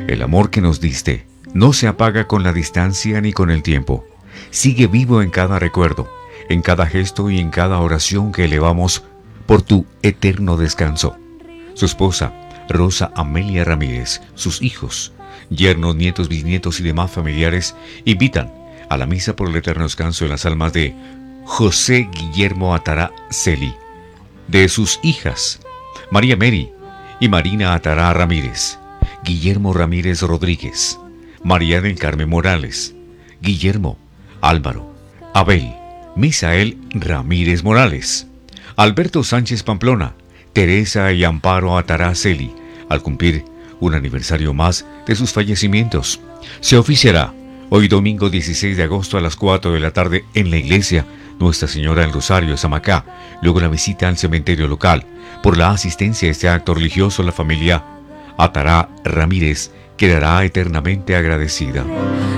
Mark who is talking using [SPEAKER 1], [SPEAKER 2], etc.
[SPEAKER 1] El amor que nos diste no se apaga con la distancia ni con el tiempo. Sigue vivo en cada recuerdo, en cada gesto y en cada oración que elevamos por tu eterno descanso. Su esposa, Rosa Amelia Ramírez, sus hijos, yernos, nietos, bisnietos y demás familiares invitan a la misa por el eterno descanso de las almas de José Guillermo Atará Celi, de sus hijas, María Mary y Marina Atará Ramírez, Guillermo Ramírez Rodríguez, María del Carmen Morales, Guillermo, Álvaro, Abel, Misael Ramírez Morales, Alberto Sánchez Pamplona, Teresa y Amparo Atará Celi, al cumplir un aniversario más de sus fallecimientos. Se oficiará hoy domingo 16 de agosto a las 4 de la tarde en la iglesia Nuestra Señora del Rosario de Samacá. Luego la visita al cementerio local. Por la asistencia a este acto religioso, la familia Atará Ramírez quedará eternamente agradecida.